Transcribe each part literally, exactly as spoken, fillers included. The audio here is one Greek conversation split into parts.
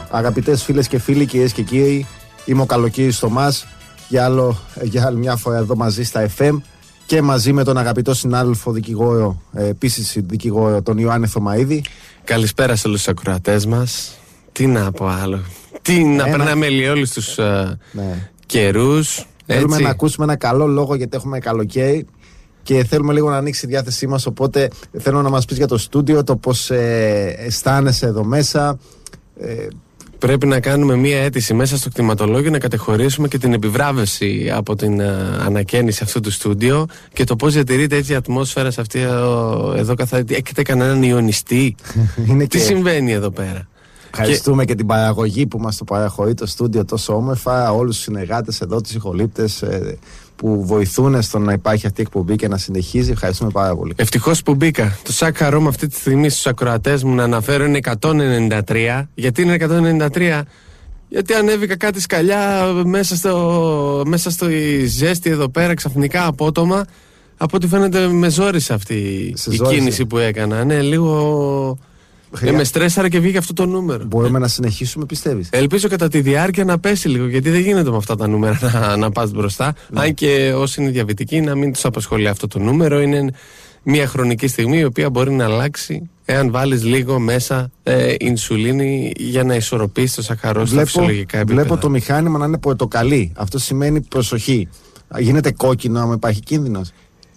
Αγαπητές φίλες και φίλοι, κυρίες και κύριοι, είμαι ο Καλοκύρης Θωμάς για, άλλο, για άλλη μια φορά εδώ μαζί στα εφ εμ και μαζί με τον αγαπητό συνάδελφο δικηγόρο, επίσης δικηγόρο, τον Ιωάννη Θωμαίδη. Καλησπέρα σε όλους τους ακροατές μας. Τι να πω άλλο. Τι να ένα... περνάμε λίγο όλους τους uh, ναι. καιρούς. Θέλουμε έτσι να ακούσουμε ένα καλό λόγο γιατί έχουμε καλοκαίρι και θέλουμε λίγο να ανοίξει η διάθεσή μας. Οπότε θέλω να μας πεις για το στούντιο, το πώς ε, αισθάνεσαι εδώ μέσα. Ε, Πρέπει να κάνουμε μία αίτηση μέσα στο κτηματολόγιο να κατεχωρίσουμε και την επιβράβευση από την uh, ανακαίνιση αυτού του στούντιο και το πώς διατηρείται έτσι η ατμόσφαιρα σε αυτή uh, εδώ καθαρή. Έχετε κανέναν ιονιστή? Τι και... συμβαίνει εδώ πέρα? Ευχαριστούμε και... και την παραγωγή που μας το παραχωρεί το στούντιο τόσο όμορφα, όλους τους συνεργάτες εδώ, τους ηχολήπτες ε, που βοηθούν στο να υπάρχει αυτή η εκπομπή και να συνεχίζει. Ευχαριστούμε πάρα πολύ. Ευτυχώς που μπήκα. Το Σάκαρομ αυτή τη στιγμή στους ακροατές μου να αναφέρω είναι εκατόν ενενήντα τρία. Γιατί είναι εκατόν ενενήντα τρία? Γιατί ανέβηκα κάτι σκαλιά μέσα στο, μέσα στο η ζέστη εδώ πέρα ξαφνικά απότομα. Από ό,τι φαίνεται με ζόρισε αυτή σε η ζόρισε. κίνηση που έκανα. Ναι, λίγο... Ε, με στρέσαρα και βγήκε αυτό το νούμερο. Μπορούμε να συνεχίσουμε, πιστεύεις? Ελπίζω κατά τη διάρκεια να πέσει λίγο, γιατί δεν γίνεται με αυτά τα νούμερα να, να πας μπροστά. Ναι. Αν και όσοι είναι διαβητικοί να μην τους απασχολεί αυτό το νούμερο. Είναι μια χρονική στιγμή η οποία μπορεί να αλλάξει εάν βάλεις λίγο μέσα ε, ινσουλίνη για να ισορροπήσει το σακαρό στα φυσιολογικά επίπεδα. Βλέπω το μηχάνημα να είναι πορτοκαλί. Αυτό σημαίνει προσοχή. Γίνεται κόκκινο άμα υπάρχει κίνδυνος?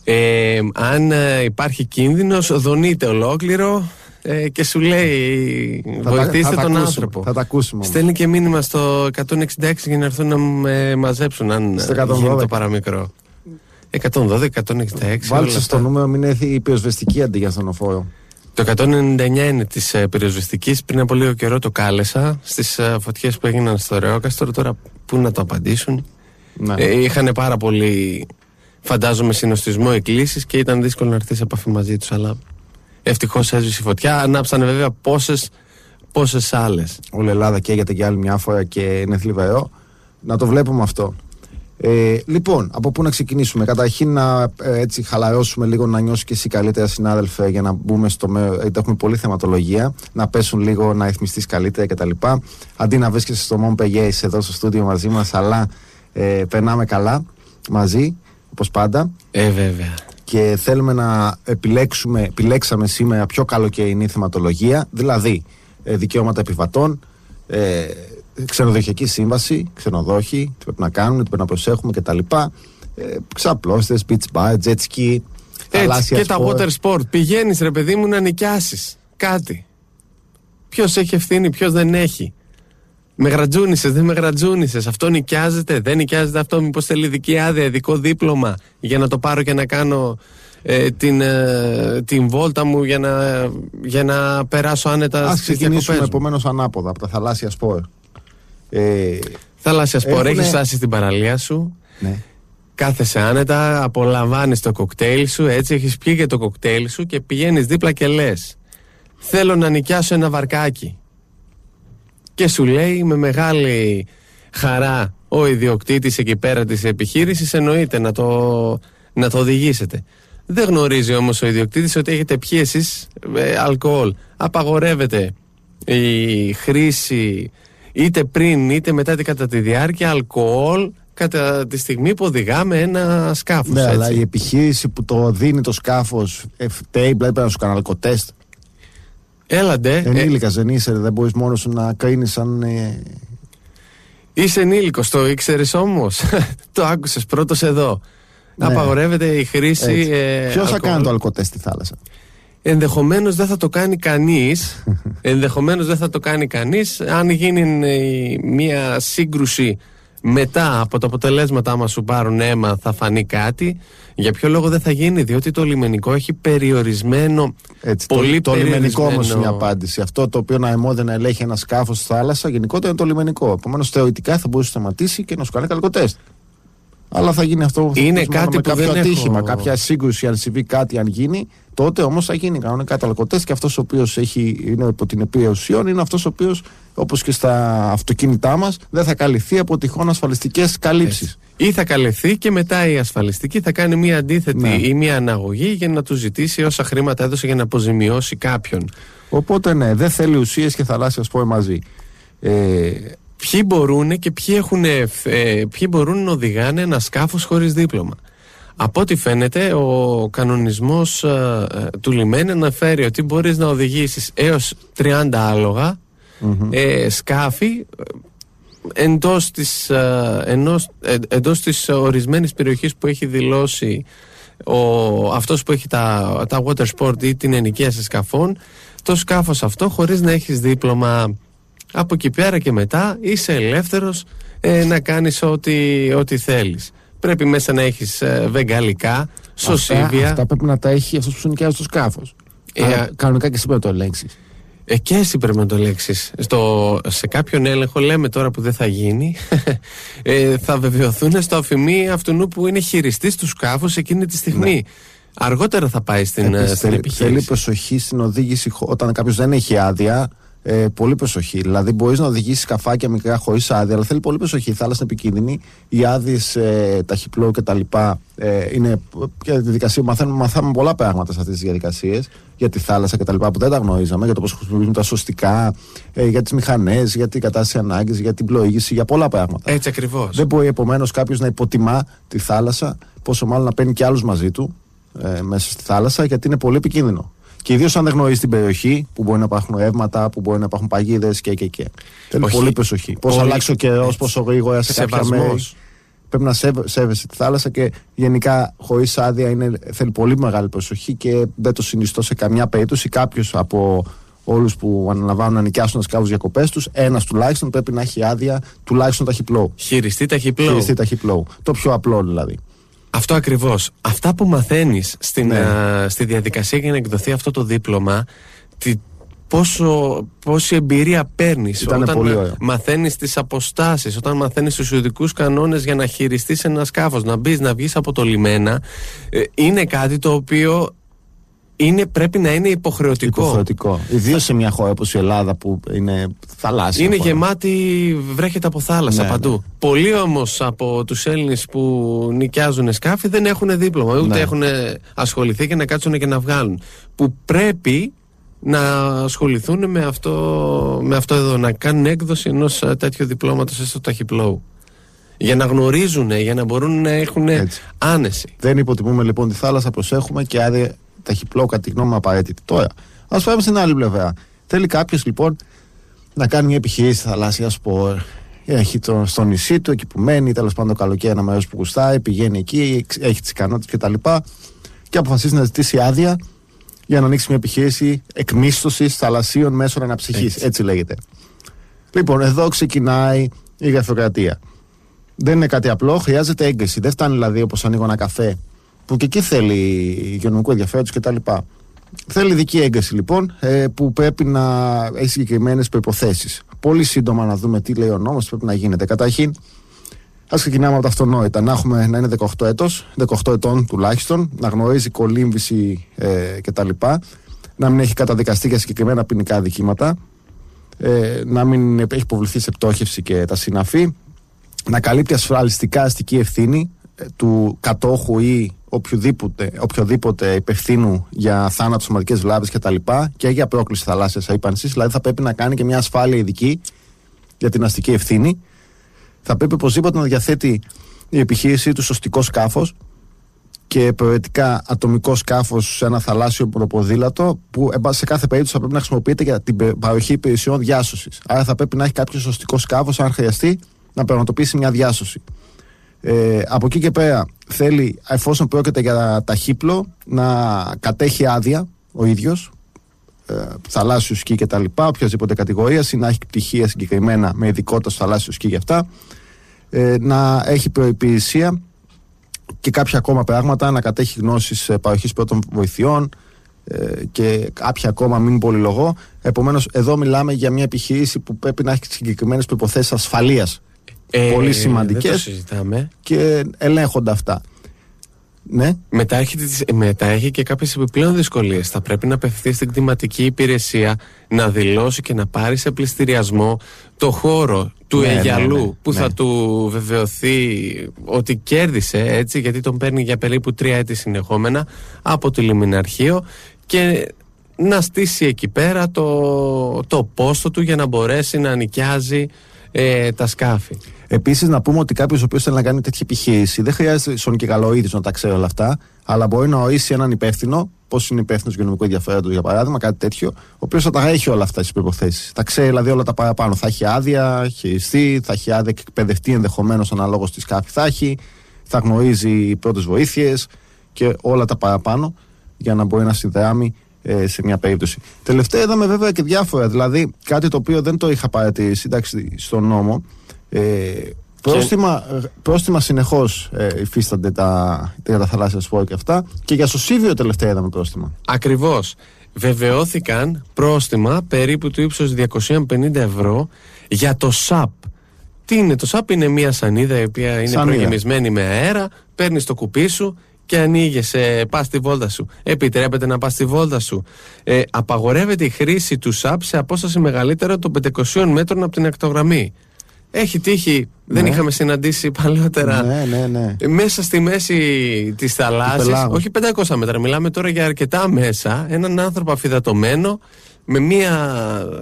Ε, αν ε, υπάρχει κίνδυνος, δονείται ολόκληρο. Ε, και σου λέει θα βοηθήστε τα, τον ακούσουμε, άνθρωπο. Θα τα ακούσουμε. Στέλνει και μήνυμα στο εκατόν εξήντα έξι για να έρθουν να με μαζέψουν αν γίνει το παραμικρό. εκατόν δώδεκα, εκατόν εξήντα έξι. Βάλτε στο νούμερο, μην έρθει η πυροσβεστική αντί για ασθενοφόρο. Το εκατόν ενενήντα εννιά είναι της ε, πυροσβεστικής. Πριν από λίγο καιρό το κάλεσα στις ε, φωτιές που έγιναν στο Ρεόκαστρο. Τώρα πού να το απαντήσουν. Ναι. ε, Είχαν πάρα πολύ, φαντάζομαι, συνοστισμό εκκλήσεις και ήταν δύσκολο να έρθει σε επαφή μαζί τους, αλλά ευτυχώς έσβησε η φωτιά. Ανάψανε βέβαια πόσες, πόσες άλλες. Όλη η Ελλάδα καίγεται για άλλη μια φορά και είναι θλιβερό να το βλέπουμε αυτό. Ε, λοιπόν, από πού να ξεκινήσουμε? Καταρχήν να ε, έτσι χαλαρώσουμε λίγο, να νιώσει και εσύ καλύτερα, συνάδελφε, για να μπούμε στο μέρο. Ε, έχουμε πολλή θεματολογία. Να πέσουν λίγο, να ρυθμιστείς καλύτερα κτλ. Αντί να βρίσκεσαι στο Montpellier εδώ στο στούντιο μαζί μας, αλλά ε, περνάμε καλά μαζί, όπως πάντα. Ε, βέβαια. Και θέλουμε να επιλέξουμε, επιλέξαμε σήμερα πιο καλοκαιρινή θεματολογία, δηλαδή ε, δικαιώματα επιβατών, ε, ξενοδοχειακή σύμβαση, ξενοδόχοι, τι πρέπει να κάνουν, τι πρέπει να προσέχουμε κτλ. Ε, ξαπλώστες, beach bar, jet ski, έτσι, και sport. Τα water sport. Πηγαίνεις ρε παιδί μου να νοικιάσεις κάτι. Ποιος έχει ευθύνη, ποιος δεν έχει. Με γρατζούνισες, δεν με γρατζούνισες. Αυτό νοικιάζεται, δεν νοικιάζεται αυτό. Μήπως θέλει ειδική άδεια, ειδικό δίπλωμα για να το πάρω και να κάνω ε, την, ε, την βόλτα μου για να, για να περάσω άνετα. Ας ξεκινήσουμε επομένως ανάποδα από τα θαλάσσια σπορ. Ε, θαλάσσια σπορ, έχουνε... έχεις φτάσει στην παραλία σου. Ναι. Κάθεσαι άνετα, απολαμβάνεις το κοκτέιλ σου, έτσι έχεις πιει και το κοκτέιλ σου και πηγαίνεις δίπλα και λες: θέλω να νοικιάσω ένα βαρκάκι. Και σου λέει με μεγάλη χαρά ο ιδιοκτήτης εκεί πέρα της επιχείρησης, εννοείται να το, να το οδηγήσετε. Δεν γνωρίζει όμως ο ιδιοκτήτης ότι έχετε πιει εσείς ε, αλκοόλ. Απαγορεύεται η χρήση είτε πριν είτε μετά και κατά τη διάρκεια αλκοόλ κατά τη στιγμή που οδηγάμε ένα σκάφος. Ναι, έτσι. Αλλά η επιχείρηση που το δίνει το σκάφος φταίει, πρέπει να σου κάνει αλκοτέστ. Έλαντε. Ενήλικας δεν είσαι, δεν μπορείς μόνος σου να κρίνεις αν... Ε... Είσαι ενήλικος, το ήξερες όμως? Το άκουσες πρώτος εδώ. Ναι. Απαγορεύεται η χρήση... Ε, Ποιος θα κάνει το αλκοτέστ στη θάλασσα? Ενδεχομένως δεν θα το κάνει κανείς. Ενδεχομένως δεν θα το κάνει κανείς. Αν γίνει ε, μια σύγκρουση μετά από τα αποτελέσματα, άμα σου πάρουν αίμα, θα φανεί κάτι. Για ποιο λόγο δεν θα γίνει? Διότι το λιμενικό έχει περιορισμένο. Έτσι, πολύ το, το λιμενικό όμως είναι η απάντηση. Αυτό το οποίο να αιμόδε να ελέγχει ένα σκάφος στη θάλασσα, γενικότερα είναι το λιμενικό. Επομένως, θεωρητικά θα μπορούσε να σταματήσει και να σου κάνει αλκοτέστ. Αλλά θα γίνει αυτό. Είναι κάτι με που κάποιο δεν ατύχημα, έχω... κάποια σύγκρουση, αν συμβεί κάτι, αν γίνει, τότε όμως θα γίνει κανονικά το αλκοτέστ και αυτός ο οποίος είναι υπό την επίρρεια ουσιών είναι αυτός ο οποίος, όπως και στα αυτοκίνητά μας, δεν θα καλυφθεί από τυχόν ασφαλιστικές καλύψεις. Ή θα καλυφθεί και μετά η ασφαλιστική θα κάνει μια αντίθετη ναι. ή μια αναγωγή για να του ζητήσει όσα χρήματα έδωσε για να αποζημιώσει κάποιον. Οπότε ναι, δεν θέλει ουσίες και θαλάσσια σπορ μαζί. Ε, ποιοι μπορούν και ποιοι, έχουν, ε, ποιοι μπορούν να οδηγάνε ένα σκάφος χωρίς δίπλωμα. Από ό,τι φαίνεται, ο κανονισμός ε, του λιμένη αναφέρει ότι μπορείς να οδηγήσεις έως τριάντα άλογα, mm-hmm. ε, σκάφη, εντός της, ε, ενός, ε, εντός της ορισμένης περιοχής που έχει δηλώσει ο, αυτός που έχει τα, τα water sport ή την ενοικίαση σκαφών, το σκάφος αυτό, χωρίς να έχεις δίπλωμα. Από εκεί πέρα και μετά είσαι ελεύθερος ε, να κάνεις ό,τι, ό,τι θέλεις. Πρέπει μέσα να έχεις ε, βεγγαλικά, σωσίβια. Αυτά, αυτά πρέπει να τα έχει αυτός που σου νοικιάζει το σκάφος. Ε, Άρα, κανονικά και εσύ πρέπει να το ελέγξεις. Ε, και εσύ πρέπει να το ελέγξεις. Σε κάποιον έλεγχο, λέμε τώρα που δεν θα γίνει, ε, θα βεβαιωθούν στο αφημί αυτού που είναι χειριστής του σκάφους εκείνη τη στιγμή. Ναι. Αργότερα θα πάει στην, Επίσης, στην επιχείρηση. Θέλει προσοχή στην οδήγηση όταν κάποιος δεν έχει άδεια. Ε, πολύ προσοχή. Δηλαδή, μπορείς να οδηγήσεις σκαφάκια μικρά χωρίς άδεια, αλλά θέλει πολύ προσοχή. Η θάλασσα είναι επικίνδυνη. Οι άδειες ε, ταχυπλόου κτλ. Ε, είναι για τη διαδικασία. Μαθαίνουμε, μαθαίνουμε πολλά πράγματα σε αυτές τις διαδικασίες για τη θάλασσα κτλ. Που δεν τα γνωρίζαμε, για το πώς χρησιμοποιούμε τα σωστικά, ε, για τις μηχανές, για την κατάσταση ανάγκης, για την πλοήγηση, για πολλά πράγματα. Έτσι ακριβώς. Δεν μπορεί επομένως κάποιος να υποτιμά τη θάλασσα, πόσο μάλλον να παίρνει και άλλους μαζί του ε, μέσα στη θάλασσα, γιατί είναι πολύ επικίνδυνο. Και ιδίως αν δεν γνωρίζει την περιοχή, που μπορεί να υπάρχουν ρεύματα, που μπορεί να υπάρχουν παγίδες και και και. Θέλει πολύ προσοχή. Πώς αλλάξει ο καιρός, πόσο γρήγορα σε κάποια μέρη. Πρέπει να σέβ, σέβεσαι τη θάλασσα και γενικά χωρίς άδεια είναι, θέλει πολύ μεγάλη προσοχή και δεν το συνιστώ σε καμιά περίπτωση. Κάποιος από όλους που αναλαμβάνουν να νοικιάσουν σκάφους διακοπές τους, ένας τουλάχιστον πρέπει να έχει άδεια τουλάχιστον ταχυπλόου. Χειριστή ταχυπλόου. Χειριστή ταχυπλόου. Το πιο απλό δηλαδή. Αυτό ακριβώς. Αυτά που μαθαίνεις στην, ναι. α, στη διαδικασία για να εκδοθεί αυτό το δίπλωμα, τι, πόσο, πόση εμπειρία παίρνεις όταν μαθαίνεις τις αποστάσεις, όταν μαθαίνεις τους ειδικούς κανόνες για να χειριστείς ένα σκάφος, να μπεις, να βγεις από το λιμένα, ε, είναι κάτι το οποίο είναι, πρέπει να είναι υποχρεωτικό. Υποχρεωτικό. Ιδίως σε μια χώρα όπως η Ελλάδα που είναι θαλάσσια. Είναι χώρα. γεμάτη, βρέχεται από θάλασσα ναι, παντού. Ναι. Πολλοί όμως από τους Έλληνες που νοικιάζουν σκάφη δεν έχουν δίπλωμα, ούτε ναι. έχουν ασχοληθεί και να κάτσουν και να βγάλουν. Που πρέπει να ασχοληθούν με αυτό, με αυτό εδώ, να κάνουν έκδοση ενός τέτοιου διπλώματος έστω ταχυπλόου. Για να γνωρίζουν, για να μπορούν να έχουν έτσι άνεση. Δεν υποτιμούμε λοιπόν τη θάλασσα, προσέχουμε και άδεια ταχυπλόου κατά τη γνώμη μου απαραίτητη. Τώρα, ας πάμε στην άλλη πλευρά. Θέλει κάποιος λοιπόν να κάνει μια επιχείρηση θαλάσσια σπορ. Έχει το, στο νησί του, εκεί που μένει, τέλος πάντων το καλοκαίρι, ένα μέρος που γουστάει, πηγαίνει εκεί, έχει τις ικανότητες κτλ. Και, και αποφασίζει να ζητήσει άδεια για να ανοίξει μια επιχείρηση εκμίσθωσης θαλασσίων μέσων αναψυχής. Έτσι. Έτσι λέγεται. Λοιπόν, εδώ ξεκινάει η γραφειοκρατία. Δεν είναι κάτι απλό, χρειάζεται έγκριση. Δεν φτάνει δηλαδή όπως ανοίγω ένα καφέ, που και εκεί θέλει υγειονομικού ενδιαφέροντος κτλ. Θέλει ειδική έγκριση λοιπόν, ε, που πρέπει να έχει συγκεκριμένες προϋποθέσεις. Πολύ σύντομα να δούμε τι λέει ο νόμος, τι πρέπει να γίνεται. Καταρχήν, ας ξεκινάμε από τα αυτονόητα. Να, έχουμε, να είναι δεκαοκτώ έτος, δεκαοκτώ ετών τουλάχιστον, να γνωρίζει κολύμβηση ε, κτλ. Να μην έχει καταδικαστεί για συγκεκριμένα ποινικά δικήματα, ε, να μην έχει υποβληθεί σε πτώχευση και τα συναφή, να καλύπτει ασφαλιστικά αστική ευθύνη ε, του κατόχου ή οποιοδήποτε, οποιοδήποτε υπευθύνου για θάνατο, σωματικές βλάβες κτλ. Και για πρόκληση θαλάσσιας ύπανσης. Δηλαδή θα πρέπει να κάνει και μια ασφάλεια ειδική για την αστική ευθύνη. Θα πρέπει οπωσδήποτε να διαθέτει η επιχείρησή του σωστικό σκάφος και προαιρετικά ατομικό σκάφος σε ένα θαλάσσιο ποδήλατο που σε κάθε περίπτωση θα πρέπει να χρησιμοποιείται για την παροχή υπηρεσιών διάσωσης. Άρα θα πρέπει να έχει κάποιο σωστικό σκάφος, αν χρειαστεί, να πραγματοποιήσει μια διάσωση. Ε, από εκεί και πέρα θέλει, εφόσον πρόκειται για ταχύπλο, να κατέχει άδεια ο ίδιος, ε, θαλάσσιο σκι και τα λοιπά, οποιασδήποτε κατηγορία, ή να έχει πτυχία συγκεκριμένα με ειδικότητα στο θαλάσσιο σκι για αυτά, ε, να έχει προϋπηρεσία και κάποια ακόμα πράγματα, να κατέχει γνώσεις παροχής πρώτων βοηθειών ε, και κάποια ακόμα, μην πολυλογώ. Επομένως, εδώ μιλάμε για μια επιχείρηση που πρέπει να έχει συγκεκριμένες προϋποθέσεις ασφαλείας. Ε, πολύ σημαντικές και ελέγχονται αυτά. Ναι. Μετά έχει, μετά έχει και κάποιες επιπλέον δυσκολίες. Θα πρέπει να απευθυνθεί στην κτηματική υπηρεσία, να δηλώσει και να πάρει σε πληστηριασμό το χώρο του ναι, Αιγιαλού, ναι, ναι, που ναι. θα του βεβαιωθεί ότι κέρδισε, έτσι, γιατί τον παίρνει για περίπου τρία έτη συνεχόμενα από το λιμεναρχείο, και να στήσει εκεί πέρα το, το πόστο του για να μπορέσει να νοικιάζει ε, τα σκάφη. Επίσης, να πούμε ότι κάποιος ο οποίος θέλει να κάνει τέτοια επιχείρηση δεν χρειάζεται στον Κικαλοίδης να τα ξέρει όλα αυτά, αλλά μπορεί να ορίσει έναν υπεύθυνο, πώς είναι υπεύθυνος για νομικό ενδιαφέροντο για παράδειγμα, κάτι τέτοιο, ο οποίος θα τα έχει όλα αυτά τις προϋποθέσεις. Θα ξέρει δηλαδή όλα τα παραπάνω. Θα έχει άδεια χειριστή, θα έχει άδεια και εκπαιδευτεί ενδεχομένως αναλόγως τη σκάφη θα έχει, θα γνωρίζει πρώτες βοήθειες και όλα τα παραπάνω για να μπορεί να συνδράμει ε, σε μια περίπτωση. Τελευταία είδαμε βέβαια και διάφορα, δηλαδή κάτι το οποίο δεν το είχα παρατηρήσει στον νόμο. Ε, πρόστιμα, και... πρόστιμα συνεχώς ε, υφίστανται τα, για τα θαλάσσια σπορ και αυτά, και για σωσίβιο τελευταία είδαμε πρόστιμα. Ακριβώς. Βεβαιώθηκαν πρόστιμα περίπου του ύψους διακόσια πενήντα ευρώ για το ΣΑΠ. Τι είναι το ΣΑΠ? Είναι μια σανίδα η οποία είναι σανίδα. προγεμισμένη με αέρα, παίρνεις το κουπί σου και ανοίγεσαι, πας στη βόλτα σου. Επιτρέπεται να πας στη βόλτα σου. Ε, απαγορεύεται η χρήση του ΣΑΠ σε απόσταση μεγαλύτερα των πεντακοσίων μέτρων από την ακτογραμμή. Έχει τύχει, ναι. δεν είχαμε συναντήσει παλαιότερα, ναι, ναι, ναι. μέσα στη μέση της θαλάσσης, όχι πεντακόσια μέτρα, μιλάμε τώρα για αρκετά μέσα, έναν άνθρωπο αφυδατωμένο με μία,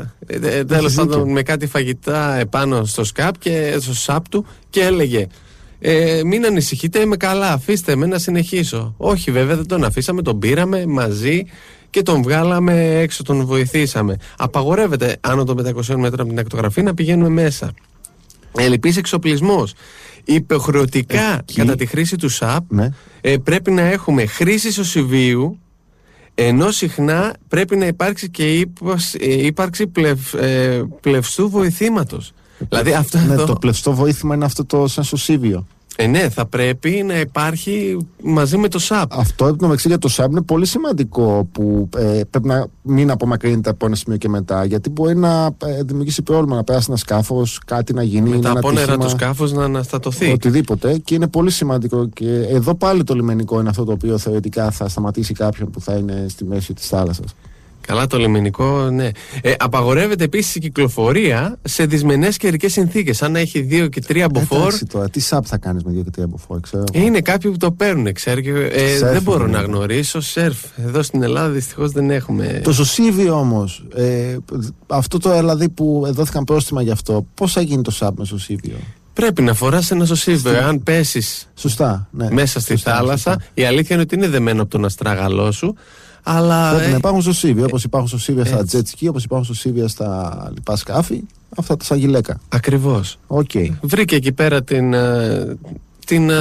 τέλος πάντων, με κάτι φαγητά επάνω στο σκάπ και στο σάπ του, και έλεγε ε, μην ανησυχείτε, είμαι καλά, αφήστε με να συνεχίσω. Όχι βέβαια, δεν τον αφήσαμε, τον πήραμε μαζί και τον βγάλαμε έξω, τον βοηθήσαμε. Απαγορεύεται άνω των πεντακοσίων μέτρων από την ακτογραφή να πηγαίνουμε μέσα. Ελλειπής εξοπλισμός. Υποχρεωτικά Εκεί... κατά τη χρήση του ΣΑΠ, ναι. ε, πρέπει να έχουμε χρήση σωσιβίου, ενώ συχνά πρέπει να υπάρξει και ύπαρξη, ε, ύπαρξη πλευ, ε, πλευστού βοηθήματος. Ε, δηλαδή αυτό ναι, εδώ... το πλευστό βοήθημα είναι αυτό το σαν σωσίβιο. Ε, ναι, θα πρέπει να υπάρχει μαζί με το ΣΑΠ. Αυτό επί το για το ΣΑΠ είναι πολύ σημαντικό, που ε, πρέπει να μην απομακρύνεται από ένα σημείο και μετά, γιατί μπορεί να ε, δημιουργήσει πρόβλημα, να περάσει ένα σκάφος, κάτι να γίνει. Με τα απόνερα του σκάφος να αναστατωθεί. Οτιδήποτε, και είναι πολύ σημαντικό. Και εδώ πάλι το λιμενικό είναι αυτό το οποίο θεωρητικά θα σταματήσει κάποιον που θα είναι στη μέση της θάλασσας. Καλά, το λιμενικό, ναι. Ε, απαγορεύεται επίσης η κυκλοφορία σε δυσμενές καιρικές συνθήκες. Αν έχει δύο και τρία μποφόρ. Εντάξει τώρα, τι σαπ θα κάνεις με δύο και τρία μποφόρ, ξέρω. Είναι κάποιοι που το παίρνουν, ξέρω. Ε, σερφ, δεν μπορώ ναι. να γνωρίσω. Σερφ. Εδώ στην Ελλάδα δυστυχώς δεν έχουμε. Το σωσίβιο όμως, ε, αυτό το δηλαδή που δόθηκαν πρόστιμα γι' αυτό, πώς θα γίνει το σαπ με σωσίβιο? Πρέπει να φοράς ένα σωσίβιο. Στη... Αν πέσεις σωστά, ναι. μέσα στη σωστά, θάλασσα, σωστά. Η αλήθεια είναι ότι είναι δεμένο από τον αστράγαλό σου. Αλλά πρέπει ε, να υπάρχουν σωσίβια, όπως υπάρχουν σωσίβια στα jet ski, όπως υπάρχουν σωσίβια στα λοιπά σκάφη, αυτά τα σαν γυλαίκα. Ακριβώς. Okay. Βρήκε εκεί πέρα την, την,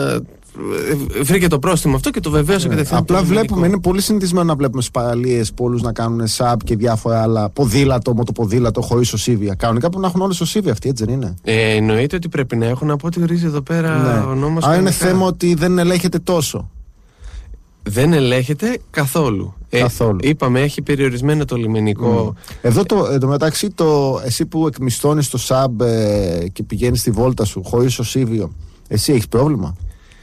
βρήκε το πρόστιμο αυτό και το βεβαίωσε ναι. κατευθείαν. Απλά βλέπουμε, είναι πολύ συνηθισμένο να βλέπουμε στις παραλίες πολλούς να κάνουν σαπ και διάφορα άλλα, ποδήλατο, μοτοποδήλατο χωρίς σωσίβια. Κανονικά που να έχουν όλες σωσίβια αυτοί, έτσι δεν είναι? Ε, εννοείται ότι πρέπει να έχουν, από ό,τι ορίζει εδώ πέρα ναι. ο νόμος. Άρα είναι θέμα ότι δεν ελέγχεται τόσο. Δεν ελέγχεται καθόλου. καθόλου. Ε, είπαμε, έχει περιορισμένο το λιμενικό. Mm. Εδώ το, ε, το μεταξύ, το, εσύ που εκμισθώνεις το σαμπ ε, και πηγαίνεις στη βόλτα σου χωρίς σωσίβιο, εσύ έχεις πρόβλημα?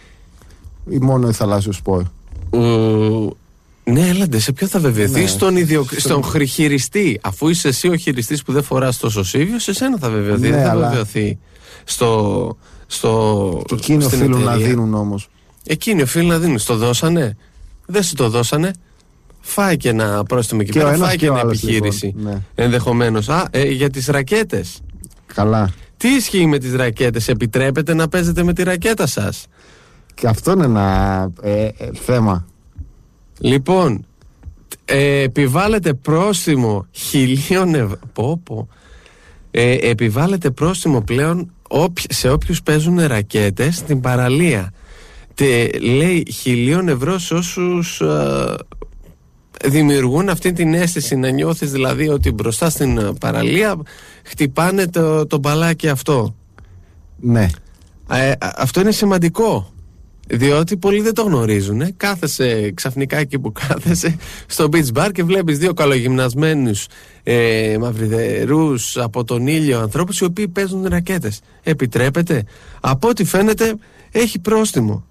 Ή μόνο η θαλάσσιο σπορ? Mm. Ναι, έλαντε, σε ποιο θα βεβαιωθεί? Ναι, στον, ιδιο... στον χειριστή. Αφού είσαι εσύ ο χειριστής που δεν φοράς το σωσίβιο, σε σένα θα βεβαιωθεί. Ναι, δεν θα αλλά... βεβαιωθεί στο. στο... Και εκείνοι οφείλουν να δίνουν όμως. Εκείνοι οφείλουν να δίνουν. Στο δώσανε? Δεν σου το δώσανε. Φάει και ένα πρόστιμο εκεί πέρα. Φάει και, και μια επιχείρηση. Λοιπόν, ναι. Ενδεχομένως. Α, ε, για τις ρακέτες. Καλά. Τι ισχύει με τις ρακέτες? Επιτρέπετε να παίζετε με τη ρακέτα σας? Και αυτό είναι ένα ε, ε, θέμα. Λοιπόν, ε, επιβάλλεται πρόστιμο χιλίων ευρώ. Πω, πω. Ε, επιβάλλεται πρόστιμο πλέον σε όποιους παίζουν ρακέτες στην παραλία. Τε, λέει χιλίων ευρώ σε όσους α, δημιουργούν αυτή την αίσθηση, να νιώθεις δηλαδή ότι μπροστά στην παραλία χτυπάνε το, το μπαλάκι αυτό. Ναι. Ε, αυτό είναι σημαντικό, διότι πολλοί δεν το γνωρίζουν. Ε. Κάθεσαι ξαφνικά εκεί που κάθεσαι στο beach bar και βλέπεις δύο καλογυμνασμένους ε, μαυριδερούς από τον ήλιο ανθρώπους οι οποίοι παίζουν ρακέτες. Επιτρέπεται? Από ό,τι φαίνεται έχει πρόστιμο.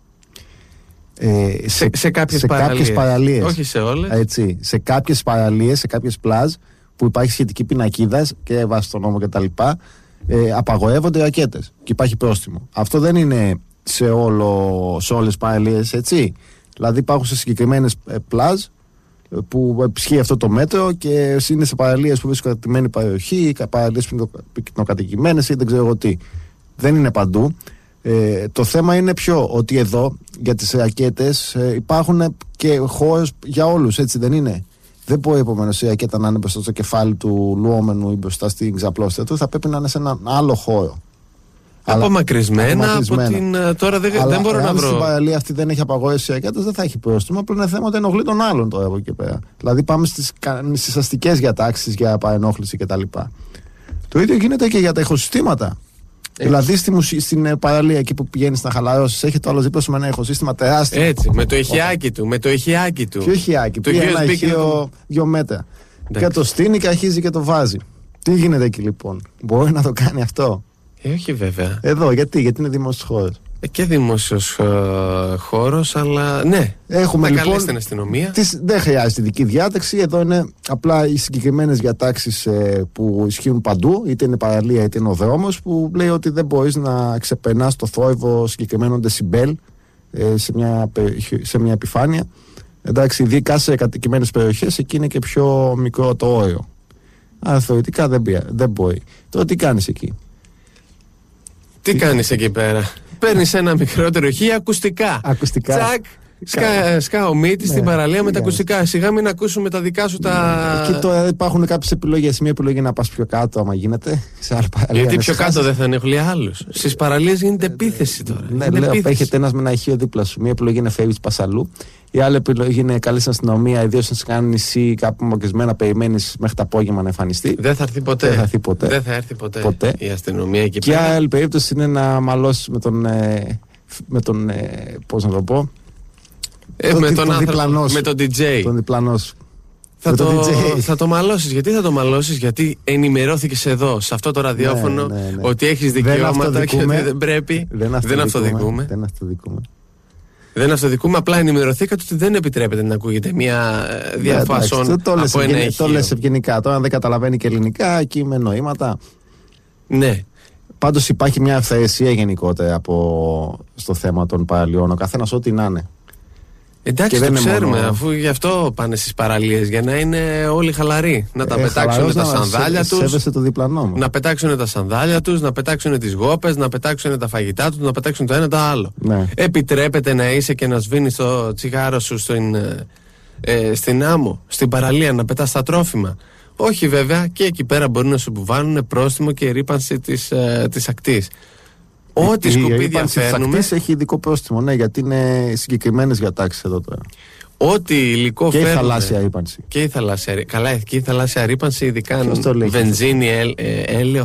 Ε, σε, σε, σε κάποιες σε παραλίες. κάποιες παραλίες. Όχι σε όλες. Έτσι, σε κάποιες παραλίες, σε κάποιες πλάζ που υπάρχει σχετική πινακίδα και βάσει τον νόμο κτλ. Ε, απαγορεύονται ρακέτες και υπάρχει πρόστιμο. Αυτό δεν είναι σε, όλο, σε όλες τις παραλίες, έτσι. Δηλαδή υπάρχουν σε συγκεκριμένες ε, πλάζ που ισχύει αυτό το μέτρο και είναι σε παραλίες που βρίσκονται κατοικημένη περιοχή, παραλίες που είναι πυκνοκατοικημένες ή δεν ξέρω εγώ τι. Δεν είναι παντού. Ε, το θέμα είναι πιο ότι εδώ για τις ρακέτες ε, υπάρχουν και χώρες για όλους, έτσι δεν είναι? Δεν μπορεί επομένως η ρακέτα να είναι μπροστά στο κεφάλι του λουόμενου ή μπροστά στην ξαπλώστια του, θα πρέπει να είναι σε έναν άλλο χώρο. Απομακρυσμένα από την. Τώρα δεν, δεν μπορώ να βρω. Αν στην παραλία αυτή δεν έχει απαγόρευση ρακέτας, δεν θα έχει πρόστιμο. Απλά είναι θέμα ότι ενοχλεί τον άλλον τώρα από εκεί πέρα. Δηλαδή πάμε στις, στις αστικές διατάξεις για παρενόχληση κτλ. Το ίδιο γίνεται και για τα ηχοσυστήματα. Έτσι. Δηλαδή στη, στην παραλία εκεί που πηγαίνεις να χαλαρώσεις, έχει το άλλο δίπλα σου με ένα ηχοσύστημα τεράστιο. Έτσι, με το ηχιάκι του. Με το ηχιάκι του. Ποιο ηχιάκι, το ένα ηχείο δύο μέτρα. Και το στείνει και αρχίζει και το βάζει. Τι γίνεται εκεί λοιπόν? Μπορεί να το κάνει αυτό? Ε, όχι βέβαια. Εδώ, γιατί, γιατί είναι δημόσιος χώρος. Ε, και δημόσιος ε, χώρος, αλλά ναι. Έχουμε θα λοιπόν. Καλέσει την αστυνομία. Τις, δεν χρειάζεται ειδική διάταξη. Εδώ είναι απλά οι συγκεκριμένες διατάξεις ε, που ισχύουν παντού, είτε είναι παραλία είτε είναι ο δρόμος, που λέει ότι δεν μπορείς να ξεπερνάς το θόρυβο συγκεκριμένων δεσιμπέλ ε, σε, μια, σε μια επιφάνεια. Εντάξει, ειδικά σε κατοικημένες περιοχές, εκεί είναι και πιο μικρό το όριο. Άρα θεωρητικά δεν, δεν μπορεί. Τώρα τι κάνεις εκεί? Τι κάνεις εκεί πέρα? Παίρνεις ένα μικρότερο ηχείο, ακουστικά. Ακουστικά. Τσακ, σκα, σκά ο μύτης ναι, στην παραλία με τα ακουστικά. Σιγά μην ακούσουμε τα δικά σου τα. Εκεί τώρα υπάρχουν κάποιες επιλογές. Μία επιλογή να πας πιο κάτω, άμα γίνεται. Σε άλλη παραλία. Γιατί πιο κάτω δεν θα ενοχλεί άλλους. Στις παραλίες γίνεται επίθεση τώρα. Ναι, λέω, έχετε ένας με ένα ηχείο δίπλα σου. Μία επιλογή είναι φεύγεις πασαλού. Η άλλη επιλογή είναι καλή στην αστυνομία, ιδίως αν σε κάνει νησί κάπου μοκρισμένα, περιμένεις μέχρι το απόγευμα να εμφανιστεί. Δεν θα έρθει ποτέ. Δεν θα έρθει ποτέ. Δεν θα έρθει ποτέ, ποτέ. Η αστυνομία εκεί και πέρα. άλλη περίπτωση είναι να μαλώσεις με τον. Ε, με τον ε, πώς να το πω. Ε, τον, με, τον τον άνθρωπο, με τον ντι τζέι. Τον διπλανό σου. Θα το, θα το μαλώσεις. Γιατί θα το μαλώσεις? Γιατί ενημερώθηκες εδώ, σε αυτό το ραδιόφωνο, ναι, ναι, ναι. ότι έχεις δικαιώματα και ότι δεν πρέπει. Δεν αυτοδικούμε. Δεν αυτοδικούμε. Δεν αυτοδικούμε, απλά ενημερωθήκατε ότι δεν επιτρέπεται να ακούγεται μια διαφάσον ναι, το, το από ένα ηχείο. Το λες ευγενικά. Τώρα αν δεν καταλαβαίνει και ελληνικά, εκεί με νοήματα. Ναι. Πάντως υπάρχει μια αυθαιρεσία γενικότερα από, στο θέμα των παραλιών. Ο καθένας ό,τι να είναι. Εντάξει, το ξέρουμε, μόνο... αφού γι' αυτό πάνε στις παραλίες, για να είναι όλοι χαλαροί. Να τα ε, πετάξουν τα σανδάλια τους. Σέβεσαι το διπλανό μου. Να πετάξουν τα σανδάλια τους, να πετάξουν τις γόπες, να πετάξουν τα φαγητά τους, να πετάξουν το ένα το άλλο. Ναι. Επιτρέπεται να είσαι και να σβήνεις το τσιγάρο σου στην, ε, στην άμμο, στην παραλία, να πετάς τα τρόφιμα. Όχι βέβαια, και εκεί πέρα μπορεί να σου βάλουν πρόστιμο και ρύπανση της, ε, της ακτής. Ό,τι σκουπίδια φέρνουμε. Η έχει ειδικό πρόστιμο, ναι, γιατί είναι συγκεκριμένες διατάξεις εδώ τώρα. Ό,τι υλικό και φέρνουμε. Και η θαλάσσια ρύπανση. Και η θαλάσσια, καλά, και η θαλάσσια ρύπανση, ειδικά βενζίνη, ε, ε, έλαιο.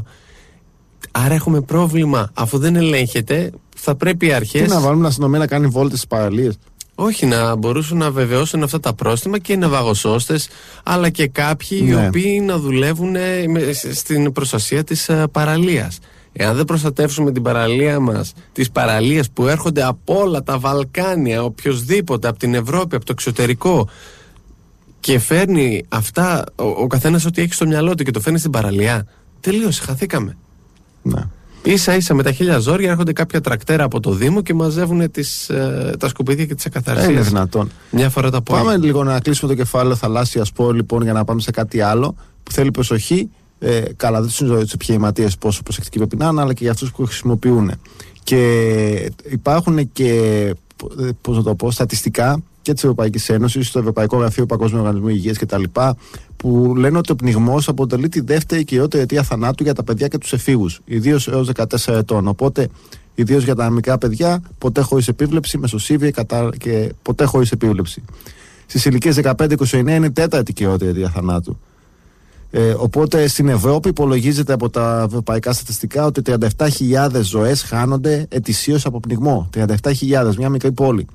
Άρα έχουμε πρόβλημα. Αφού δεν ελέγχεται, θα πρέπει οι αρχές. Τι να βάλουμε την αστυνομία να κάνει βόλτες στις παραλίες? Όχι, να μπορούσαν να βεβαιώσουν αυτά τα πρόστιμα και οι ναυαγοσώστες, αλλά και κάποιοι ναι. οι οποίοι να δουλεύουν στην προστασία της παραλίας. Εάν δεν προστατεύσουμε την παραλία μας, τις παραλίες που έρχονται από όλα τα Βαλκάνια, οποιοσδήποτε, από την Ευρώπη, από το εξωτερικό, και φέρνει αυτά ο, ο καθένας ό,τι έχει στο μυαλό του και το φέρνει στην παραλία, τελείωσε, χαθήκαμε. Ναι. Ίσα ίσα με τα χίλια ζόρια έρχονται κάποια τρακτέρα από το Δήμο και μαζεύουν τις, ε, τα σκουπίδια και τις ακαθαρσίες. Είναι δυνατόν. Μια φορά τα πόλη. Πάμε λίγο να κλείσουμε το κεφάλαιο θαλάσσια σπορ, λοιπόν, για να πάμε σε κάτι άλλο που θέλει προσοχή. Ε, καλά, δεν του είναι του επιχειρηματίες πόσο προσεκτικοί πρέπει να είναι, αλλά και για αυτούς που χρησιμοποιούν. Και υπάρχουν και, πώς να το πω, στατιστικά και της Ευρωπαϊκής Ένωσης, στο Ευρωπαϊκό Γραφείο Παγκόσμιου Οργανισμού Υγείας κτλ., που λένε ότι ο πνιγμός αποτελεί τη δεύτερη κυριότερη αιτία θανάτου για τα παιδιά και τους εφήβους, ιδίως έως δεκατέσσερα ετών. Οπότε, ιδίως για τα μικρά παιδιά, ποτέ χωρίς επίβλεψη, μεσοσύβια και ποτέ χωρίς επίβλεψη. Στις ηλικίες δεκαπέντε με είκοσι εννέα είναι η τέταρτη κυριότερη αιτία θανάτου. Ε, οπότε στην Ευρώπη υπολογίζεται από τα ευρωπαϊκά στατιστικά ότι τριάντα επτά χιλιάδες ζωές χάνονται ετησίως από πνιγμό. τριάντα επτά χιλιάδες, μια μικρή πόλη.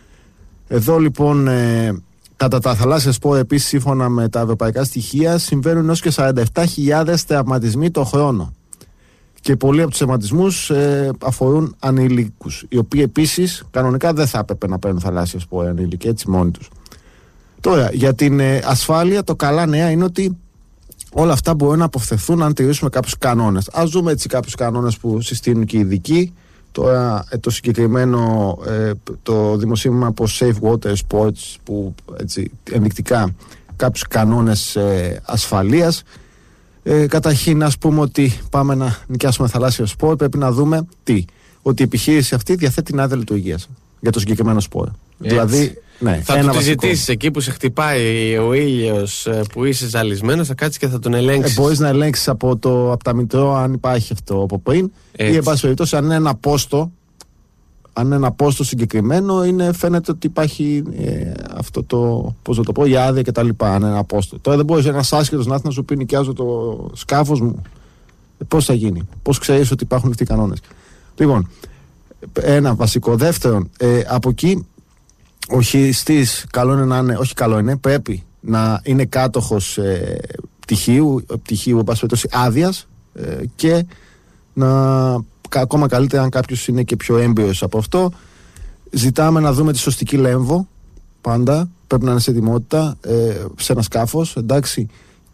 Εδώ λοιπόν, ε, κατά τα θαλάσσια σπορ, επίσης, σύμφωνα με τα ευρωπαϊκά στοιχεία, συμβαίνουν έως και σαράντα επτά χιλιάδες τραυματισμοί το χρόνο. Και πολλοί από τους τραυματισμούς ε, αφορούν ανηλίκους, οι οποίοι επίσης κανονικά δεν θα έπρεπε να παίρνουν θαλάσσια σπορ ανήλικοι, έτσι μόνοι τους. Τώρα, για την ε, ασφάλεια, το καλά νέα είναι ότι όλα αυτά μπορούν να αποφευθούν αν τηρήσουμε κάποιους κανόνες. Ας δούμε έτσι κάποιους κανόνες που συστήνουν και οι ειδικοί. Τώρα ε, το συγκεκριμένο ε, το δημοσίευμα από Safe Water Sports που έτσι ενδεικτικά κάποιους κανόνες ε, ασφαλείας. Ε, καταρχήν, ας πούμε ότι πάμε να νοικιάσουμε θαλάσσιο σπορ, πρέπει να δούμε τι. Ότι η επιχείρηση αυτή διαθέτει την άδεια λειτουργίας για το συγκεκριμένο σπορ. Δηλαδή, ναι, θα του τη ζητήσεις εκεί που σε χτυπάει ο ήλιος, που είσαι ζαλισμένος, θα κάτσεις και θα τον ελέγξεις. Ε, μπορείς να ελέγξεις από, το, από τα μητρώα αν υπάρχει αυτό από πριν. Έτσι. Ή εν πάση περιπτώσει, αν είναι ένα πόστο, αν είναι ένα πόστο συγκεκριμένο, είναι, φαίνεται ότι υπάρχει ε, αυτό το, πώς να το πω, η άδεια και τα λοιπά. Αν είναι ένα πόστο. Τώρα δεν μπορείς ένας άσχετος να έρθει να σου πει νοικιάζω το σκάφος μου. Ε, πώς θα γίνει, πώς ξέρεις ότι υπάρχουν αυτοί οι κανόνες. Λοιπόν, ένα βασικό. Δεύτερον, ε, από εκεί ο χειριστής, καλό είναι να είναι, όχι καλό είναι, πρέπει να είναι κάτοχος ε, πτυχίου, πτυχίου άδειας ε, και να, ακόμα καλύτερα αν κάποιος είναι και πιο έμπειρος από αυτό. Ζητάμε να δούμε τη σωστική λέμβο, πάντα, πρέπει να είναι σε ετοιμότητα ε, σε ένα σκάφος, εντάξει,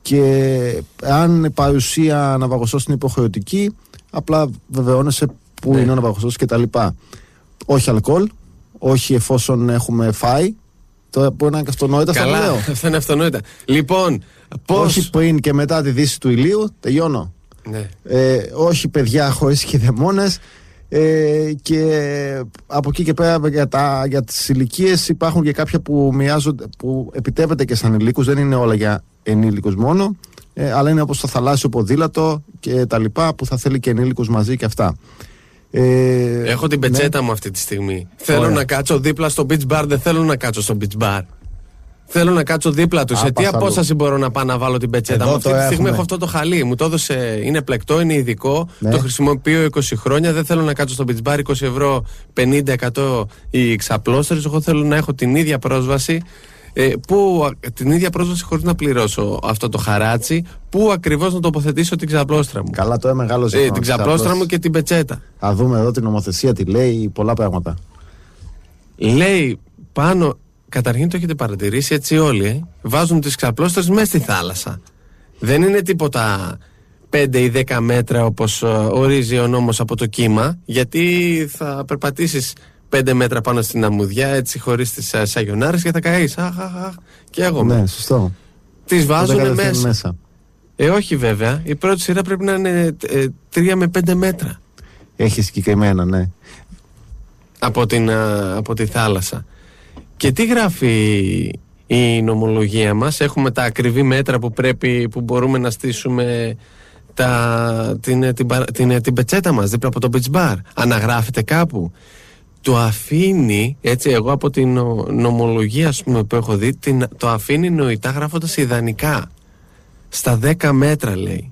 και αν η παρουσία ναυαγοσός είναι υποχρεωτική, απλά βεβαιώνεσαι που ναι. είναι ο ναυαγοσός και τα λοιπά. Όχι αλκοόλ, όχι εφόσον έχουμε φάει. Τώρα μπορεί να είναι αυτονόητα. Καλά, αυτά είναι αυτονόητα. Λοιπόν, πώς... όχι πριν και μετά τη δύση του ηλίου, τελειώνω. Ναι. Ε, όχι παιδιά χωρίς κηδεμόνες. Ε, και από εκεί και πέρα για, τα, για τις ηλικίες υπάρχουν και κάποια που μοιάζονται, που επιτρέπεται και σαν ενηλίκους, δεν είναι όλα για ενήλικους μόνο, ε, αλλά είναι όπως το θαλάσσιο ποδήλατο και τα λοιπά που θα θέλει και ενήλικους μαζί και αυτά. Ε, Έχω την πετσέτα ναι. μου αυτή τη στιγμή. Θέλω Ωραία. να κάτσω δίπλα στο beach bar, δεν θέλω να κάτσω στο beach bar. Θέλω να κάτσω δίπλα του. Σε τι απόσταση μπορώ να πάω να βάλω την πετσέτα μου? Αυτή τη στιγμή έχουμε. έχω αυτό το χαλί. Μου το έδωσε, είναι πλεκτό, είναι ειδικό. Ναι. Το χρησιμοποιώ είκοσι χρόνια. Δεν θέλω να κάτσω στο beach bar, είκοσι ευρώ, πενήντα τοις εκατό οι ξαπλώστερες. Εγώ θέλω να έχω την ίδια πρόσβαση. Ε, που, την ίδια πρόσβαση χωρίς να πληρώσω αυτό το χαράτσι. Πού ακριβώς να τοποθετήσω την ξαπλώστρα μου? Καλά, τώρα μεγάλο ζήτημα. Ε, την ξαπλώστρα μου και την πετσέτα. Θα δούμε εδώ την νομοθεσία τι λέει, πολλά πράγματα. Λέει πάνω. Καταρχήν το έχετε παρατηρήσει έτσι όλοι, ε? Βάζουν τις ξαπλώστρες μέσα στη θάλασσα. Δεν είναι τίποτα πέντε ή δέκα μέτρα όπως ορίζει ο νόμος από το κύμα, γιατί θα περπατήσεις πέντε μέτρα πάνω στην αμμουδιά έτσι χωρίς τις σαγιονάρες και θα καείς. Αχ, αχ, αχ. Και εγώ. Ναι, σωστό. Τις βάζουν μέσα. μέσα. Ε, όχι βέβαια. Η πρώτη σειρά πρέπει να είναι ε, τρία με πέντε μέτρα. Έχει συγκεκριμένα, ναι. Από, την, α, από τη θάλασσα. Και τι γράφει η νομολογία μας? Έχουμε τα ακριβή μέτρα που πρέπει, που μπορούμε να στήσουμε τα, την, την, την, την πετσέτα μας δίπλα από το beach bar. Αναγράφεται κάπου? Το αφήνει, έτσι, εγώ από την νομολογία ας πούμε, που έχω δει, την, το αφήνει νοητά γράφοντας ιδανικά. Στα δέκα μέτρα λέει.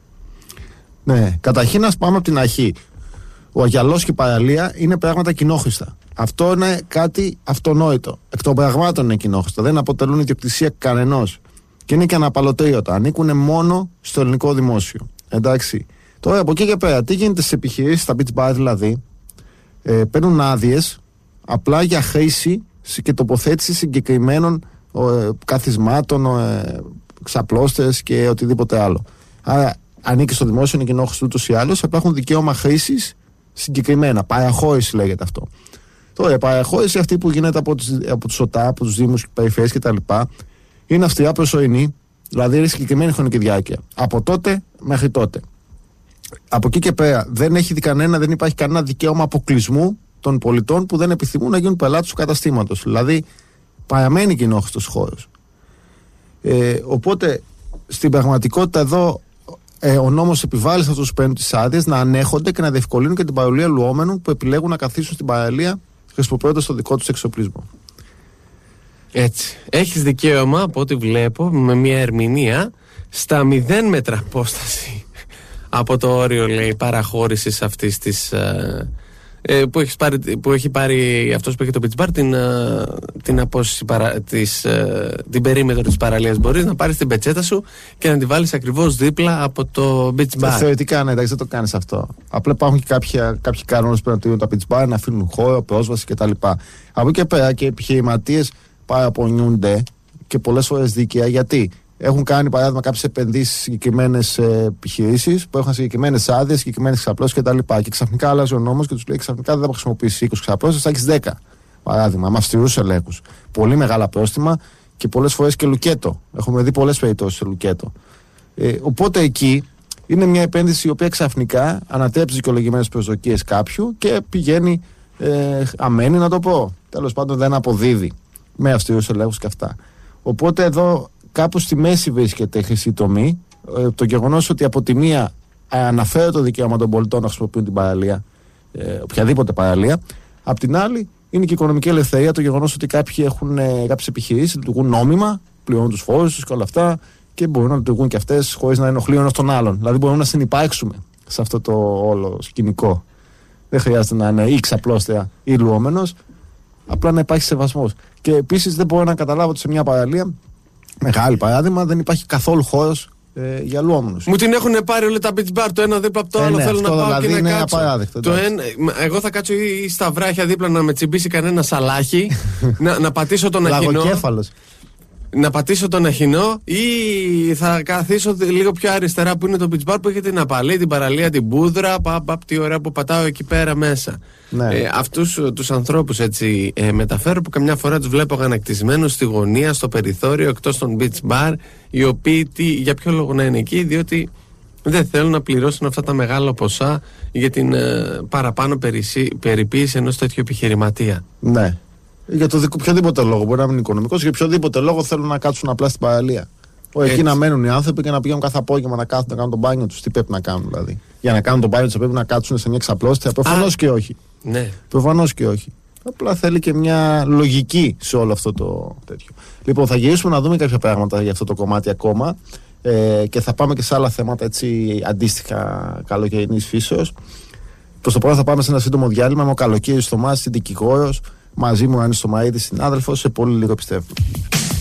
Ναι, καταρχήν να πάμε από την αρχή. Ο αγιαλός και η παραλία είναι πράγματα κοινόχρηστα. Αυτό είναι κάτι αυτονόητο. Εκ των πραγμάτων είναι κοινόχρηστα. Δεν αποτελούν ιδιοκτησία κανενός. Και είναι και αναπαλωτρίωτα. Ανήκουν μόνο στο ελληνικό δημόσιο. Εντάξει. Τώρα από εκεί και πέρα, τι γίνεται στις επιχειρήσεις, στα beach bar δηλαδή, ε, παίρνουν άδειες απλά για χρήση και τοποθέτηση συγκεκριμένων ε, καθισμάτων, ε, ξαπλώστες και οτιδήποτε άλλο. Άρα ανήκει στο δημόσιο, είναι κοινόχρηστο ούτως ή άλλως, απλά έχουν δικαίωμα χρήσης συγκεκριμένα. Παραχώρηση λέγεται αυτό. Τώρα, η παραχώρηση αυτή που γίνεται από τους, από τους ΟΤΑ, από τους Δήμους και περιφέρειες κτλ. Είναι αυστηρά προσωρινή, δηλαδή είναι συγκεκριμένη χρονική διάρκεια. Από τότε μέχρι τότε. Από εκεί και πέρα δεν έχει κανένα, δεν υπάρχει κανένα δικαίωμα αποκλεισμού των πολιτών που δεν επιθυμούν να γίνουν πελάτες του καταστήματος. Δηλαδή, παραμένει κοινόχρηστος χώρος. Ε, οπότε, στην πραγματικότητα εδώ, ε, ο νόμος επιβάλλει σε αυτούς που παίρνουν τις άδειες να ανέχονται και να διευκολύνουν και την παραλία λουόμενων που επιλέγουν να καθίσουν στην παραλία χρησιμοποιώντας το δικό τους εξοπλισμό. Έτσι. Έχεις δικαίωμα, από ό,τι βλέπω, με μια ερμηνεία, στα μηδέν μέτρα απόσταση από το όριο, λέει, παραχώρησης αυτής της... Ε, ε, που, έχεις πάρει, που έχει πάρει αυτός που έχει το beach bar την, ε, την απόσταση παρα, της, ε, την περίμετρο της παραλίας. Μπορείς να πάρεις την πετσέτα σου και να τη βάλεις ακριβώς δίπλα από το beach bar. Θεωρητικά, ναι, εντάξει, δεν το κάνεις αυτό. Απλά υπάρχουν και κάποια, κάποιοι κανόνες που να τηρούν τα beach bar, να αφήνουν χώρο, πρόσβαση κτλ. Από εκεί και πέρα και οι επιχειρηματίες παραπονιούνται και πολλές φορές δίκαια, γιατί έχουν κάνει παράδειγμα κάποιες επενδύσεις σε συγκεκριμένες επιχειρήσεις που έχουν συγκεκριμένες άδειες, συγκεκριμένες εξαπλώσεις κτλ. Και ξαφνικά αλλάζει ο νόμος και τους λέει ξαφνικά δεν θα χρησιμοποιήσει είκοσι εξαπλώσεις, θα έχεις δέκα. Παράδειγμα, με αυστηρούς ελέγχους. Πολύ μεγάλα πρόστιμα και πολλές φορές και λουκέτο. Έχουμε δει πολλές περιπτώσεις σε λουκέτο. Ε, οπότε εκεί είναι μια επένδυση η οποία ξαφνικά ανατρέπει τις δικαιολογημένες προσδοκίες κάποιου και πηγαίνει ε, αμένη, να το πω. Τέλος πάντων, δεν αποδίδει με αυστηρούς ελέγχους και αυτά. Οπότε εδώ κάπου στη μέση βρίσκεται η χρυσή τομή. Ε, το γεγονός ότι από τη μία αναφέρει το δικαίωμα των πολιτών να χρησιμοποιούν την παραλία, ε, οποιαδήποτε παραλία. Απ' την άλλη, είναι και η οικονομική ελευθερία, το γεγονός ότι κάποιοι έχουν ε, κάποιες επιχειρήσεις, λειτουργούν νόμιμα, πληρώνουν τους φόρους τους και όλα αυτά και μπορούν να λειτουργούν και αυτές χωρίς να ενοχλούν ένας τον άλλον. Δηλαδή, μπορούμε να συνυπάρξουμε σε αυτό το όλο σκηνικό. Δεν χρειάζεται να είναι ή ξαπλώστερα ή λουόμενος, απλά να υπάρχει σεβασμός. Και επίσης, δεν μπορώ να καταλάβω ότι σε μια παραλία, μεγάλη παράδειγμα, δεν υπάρχει καθόλου χώρος ε, για λουόμενους. Μου την έχουν πάρει όλα τα beach bar, το ένα δίπλα από το άλλο. Ε, ναι, θέλω να πάω δηλαδή και να κάτσω. Το ένα, εγώ θα κάτσω ή στα βράχια δίπλα να με τσιμπήσει κανένα σαλάχι, να, να πατήσω τον αχινό. Να πατήσω τον αχινό ή θα καθίσω λίγο πιο αριστερά που είναι το beach bar που έχει την απαλή, την παραλία, την μπούδρα. Παπ, παπ, τι ωραία που πατάω εκεί πέρα μέσα. Ναι. Ε, αυτούς τους ανθρώπους έτσι ε, μεταφέρω που καμιά φορά τους βλέπω αγανακτισμένους στη γωνία, στο περιθώριο, εκτός των beach bar, οι οποίοι τι, για ποιο λόγο να είναι εκεί, διότι δεν θέλουν να πληρώσουν αυτά τα μεγάλα ποσά για την ε, παραπάνω περισί, περιποίηση ενός τέτοιου επιχειρηματία. Ναι. Για το οποιοδήποτε λόγο, μπορεί να μην είναι οικονομικός, για οποιοδήποτε λόγο θέλουν να κάτσουν απλά στην παραλία. Όχι εκεί να μένουν οι άνθρωποι και να πηγαίνουν κάθε απόγευμα να κάθονται να κάνουν τον μπάνιο τους. Τι πρέπει να κάνουν δηλαδή? Για να κάνουν τον μπάνιο τους πρέπει να κάτσουν σε μια εξαπλώστια. Προφανώς και όχι. Ναι. Προφανώς και όχι. Απλά θέλει και μια λογική σε όλο αυτό το τέτοιο. Λοιπόν, θα γυρίσουμε να δούμε κάποια πράγματα για αυτό το κομμάτι ακόμα ε, και θα πάμε και σε άλλα θέματα έτσι αντίστοιχα καλοκαιρινής φύσεως. Προς το πρώτο θα πάμε σε ένα σύντομο διάλειμμα. Είμαι ο Καλοκαίρης Θωμάς, δικηγόρος. Μαζί μου ο Άννης Στομαΐδης, συνάδελφος, σε πολύ λίγο πιστεύω.